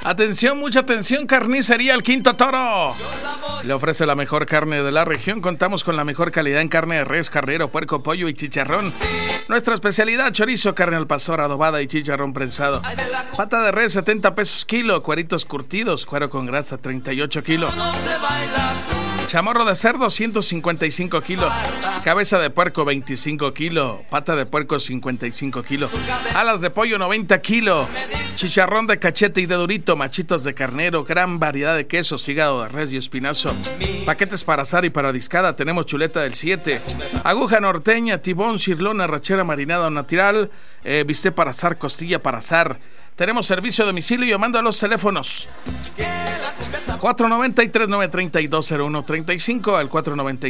Atención, mucha atención, Carnicería El Quinto Toro. Le ofrece la mejor carne de la región. Contamos con la mejor calidad en carne de res, carnero, puerco, pollo y chicharrón. Nuestra especialidad, chorizo, carne al pastor, adobada y chicharrón prensado. Pata de res, 70 pesos kilo. Cueritos curtidos, cuero con grasa, 38 kilos. Chamorro de cerdo, 155 kilos. Cabeza de puerco, 25 kilos. Pata de puerco, 55 kilos. Alas de pollo, 90 kilos. Chicharrón de cachete y de durito. Machitos de carnero. Gran variedad de quesos, hígado de res y espinazo. Paquetes para asar y para discada. Tenemos chuleta del 7. Aguja norteña, tibón, cirlón, arrachera marinada natural. Bistec para asar, costilla para asar. Tenemos servicio a domicilio llamando a los teléfonos 493-932-0135 al 493